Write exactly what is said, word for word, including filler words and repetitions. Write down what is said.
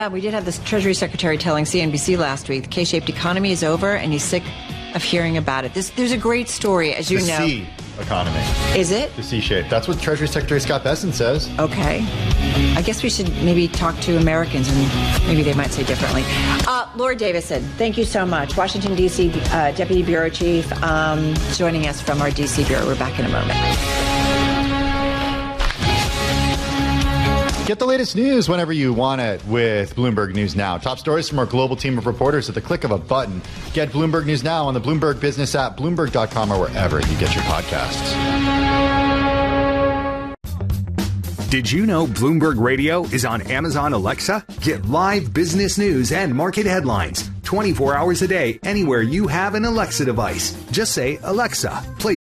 Yeah, we did have the Treasury Secretary telling C N B C last week the K-shaped economy is over, and he's sick of hearing about it. This, there's a great story, as you the know. C economy. Is it? The C-shaped. That's what Treasury Secretary Scott Bessent says. Okay. I guess we should maybe talk to Americans, and maybe they might say differently. Uh, Laura Davison, thank you so much. Washington, D C uh, Deputy Bureau Chief, um, joining us from our D C Bureau. We're back in a moment. Get the latest news whenever you want it with Bloomberg News Now. Top stories from our global team of reporters at the click of a button. Get Bloomberg News Now on the Bloomberg Business app, Bloomberg dot com, or wherever you get your podcasts. Did you know Bloomberg Radio is on Amazon Alexa? Get live business news and market headlines twenty-four hours a day anywhere you have an Alexa device. Just say, Alexa, play